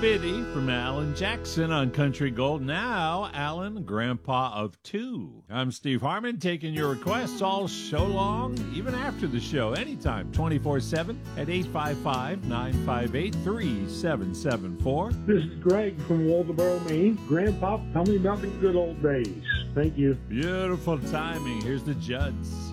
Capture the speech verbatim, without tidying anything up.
Biddy from Alan Jackson on Country Gold. Now, Alan, grandpa of two. I'm Steve Harmon, taking your requests all show long, even after the show, anytime, twenty-four seven at eight five five, nine five eight, three seven seven four. This is Greg from Waldoboro, Maine. Grandpa, tell me about the good old days. Thank you. Beautiful timing. Here's the Judds.